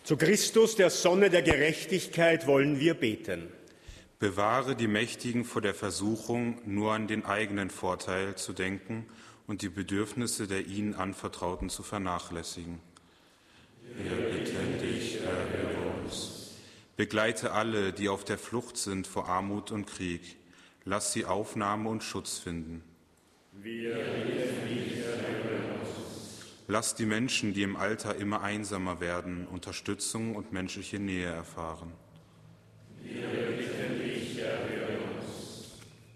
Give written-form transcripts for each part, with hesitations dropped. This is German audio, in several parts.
Zu Christus, der Sonne der Gerechtigkeit, wollen wir beten. Bewahre die Mächtigen vor der Versuchung, nur an den eigenen Vorteil zu denken und die Bedürfnisse der ihnen Anvertrauten zu vernachlässigen. Wir bitten dich, erhöre uns. Begleite alle, die auf der Flucht sind vor Armut und Krieg. Lass sie Aufnahme und Schutz finden. Wir bitten dich, erhöre uns. Lass die Menschen, die im Alter immer einsamer werden, Unterstützung und menschliche Nähe erfahren. Wir bitten dich, erhöre uns.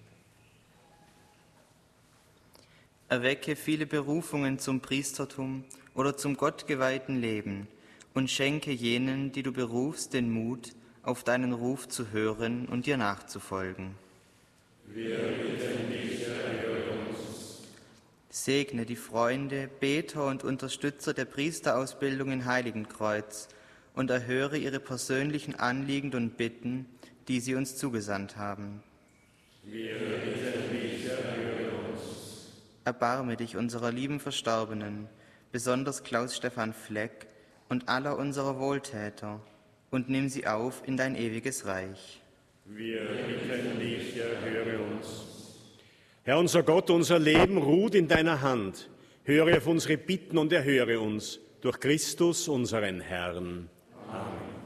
Erwecke viele Berufungen zum Priestertum oder zum gottgeweihten Leben und schenke jenen, die du berufst, den Mut, auf deinen Ruf zu hören und dir nachzufolgen. Wir bitten dich, erhöre uns. Segne die Freunde, Beter und Unterstützer der Priesterausbildung in Heiligenkreuz und erhöre ihre persönlichen Anliegen und Bitten, die sie uns zugesandt haben. Wir bitten dich, erhöre uns. Erbarme dich unserer lieben Verstorbenen, besonders Klaus Stefan Fleck und aller unserer Wohltäter, und nimm sie auf in dein ewiges Reich. Wir bitten dich, erhöre uns. Herr unser Gott, unser Leben ruht in deiner Hand. Höre auf unsere Bitten und erhöre uns durch Christus, unseren Herrn.